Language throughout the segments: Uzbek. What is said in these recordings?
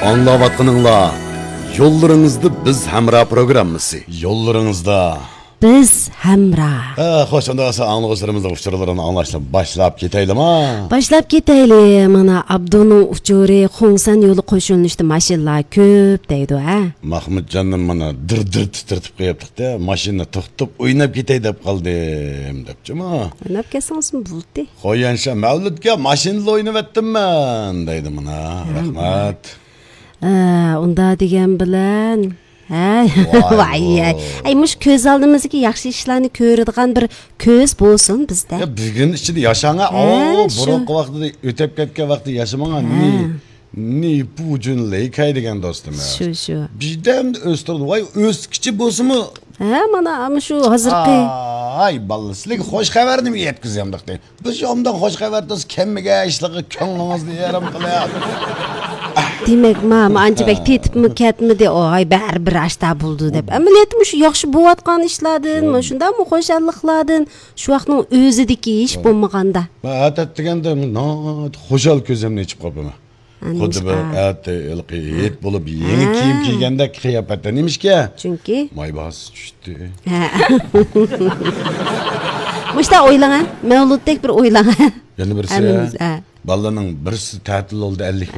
Anlavatqınыңla Yollarınızda biz Hamra programması. Yollarınızda biz Hamra. Xo'sh, unda esa anglag'uchilarimizning uchurlarini anglashni boshlab ketaylikmi? Boshlab ketaylik. Mana Abduning uchuri Xongsan yo'li qo'shilishdi, mashinalar ko'p deydi, ha. Mahmudjonning mana dir-dir titratib qo'yibdi-da, mashina to'xtab o'ynab ketay deb qoldim debchi-mi? O'ynab ketsangiz bo'ldi. Qo'yansha Mavludga mashinada o'ynayapman deydi mana. Rahmat. Unda degan bilan ay mush ko'z oldimizga yaxshi ishlarni ko'radigan bir ko'z bo'lsin bizda. Bugun ichida yashanga, burunqi vaqtida o'tib ketgan vaqtda yashamanga ne butunlay kaydigan do'stim. Shu. Bizdan o'stirdi, voy o'skichi bo'lsinmi? Mana shu hozirgi ay ballislik xo'sh xabarni yetkazamdiq deydi. Biz yomdan xo'sh xabardas kimga ishligi ko'nglingizni yaram qilyapti. Demek ancak tetipmi ketmi de ay baribir ashta bo'ldi deb. Amaliyotmi shu yaxshi bo'layotgan ishlardan, shundami xo'shalliklardan, shu vaqtning o'zidagi ish bo'lmaganda. Atat deganda xo'shal ko'zimni ichib qolibman. Xuddi bir et bo'lib yangi kiyim kiyganda qiyofatda nemishga? Chunki maybos tushdi. Mushta o'ylagan, Mavluddek bir o'ylagan. Yana birisi. Ballarning birisi ta'til oldi 50%. 50%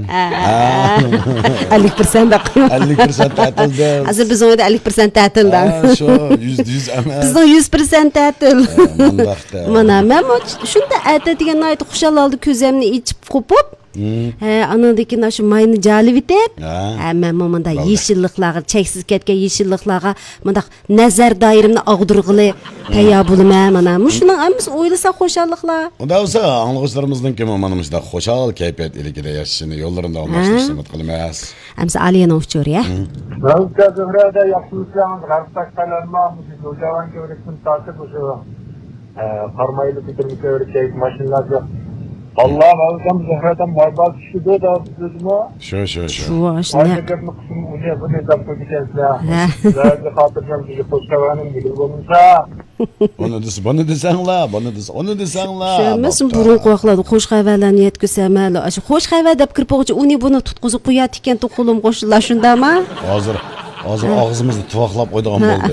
da qo'yib. 50% ta'tilda. Hozir biz o'yda 50% ta'tilda. Shu 100 emas. Bizning 100% ta'til. Mundaqda. Mana men shunda aytadigan ayt xushal oldi ko'zimni ichib qo'pib. Anadaki shu mayni jalib etib, men momanda yeşilliklarga, cheksiz ketgan yeşilliklarga mundaq nazar doirimni og'dirg'ili tayyor bo'laman. Mana shuning hammasini o'ylasa xo'shalliklar. Unda bo'lsa, anglag'uchilarimizning kim mana shunday xo'shal kayfiyat iligida yashashini yo'llarida almashtirishni umid qilamiz. Hamsa Aliyana uchur, ya. Ravka Zuhrada yaxshiliklarimiz g'arbdaqalarma o'javan ko'rikni tortib o'sha qarmayli bitirib ko'rikay mashinalar Allah Allah'ım Zuhra'dan maybaz düşürdü da düzmü? Şu. Şu Aynı kapını kısmı bu ne zaptı geçensler. Zahirde hatırlayacağım ki Koçkavan'ın gibi olmuşsa. Bana desen la. Şöyle burun qo'yaqladi, xo'sh hayvanlarni yetkazsam, shu xo'sh hayvan deb kirib qo'ychi, uni buni tutqizib qo'yat ekan, qo'lim qo'shillar shundami? Hozir og'zimizni tuvoqlab qo'ydigan bo'ldi.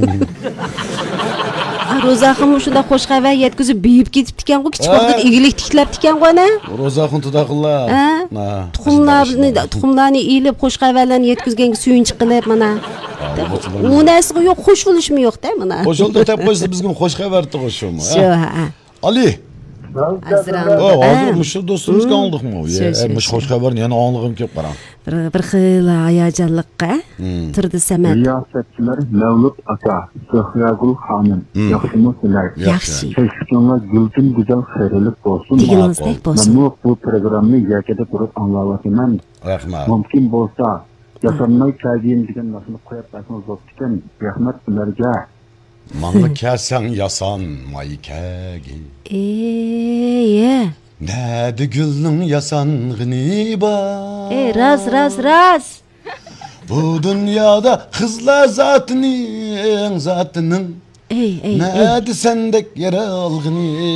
Ro'zaxim shunda xo'sh hayvan yetkazib biyib ketibdi ekan-ku, kichik vaqtda egilik tiklabdi ekan-ku ana. Ro'zaxim tudaqillar. Tuxumlarni ilib xo'sh hayvanlarni yetkazganga suyunchi qilib mana. U narsaga yo'q, xush bo'lishmi yo'q-da mana. Qo'shildi deb qo'ysa bizga xo'sh hayvan tug'ishimi? Shu, Ali. Hozir mush do'stimizga oldikmi? Mush xo'sh xabarni yana olg'im kelib qarang. Bir xil hayajonliqqa turdi Samat. Riyosetçiler Mevlüt Aka, Zöhragul Hanım, yaxşımısınlar? Yaxshi. Teşkilatlar gültün güzel xeyirlik olsun. Dilingizdek bo'lsin. Ben bu programni yakada turib anlayapman. Rahmat. Mumkin bo'lsa, yasanmay kelgan degan narsani qo'yib qo'ysangiz bo'pti ekan. Rahmat sizlarga. Mangli kelsan yasanmay kelgin. Näde gülning yasang'ini bor. Raz. Bu dunyoda qizlar zotining. Näde sendek yara olg'ini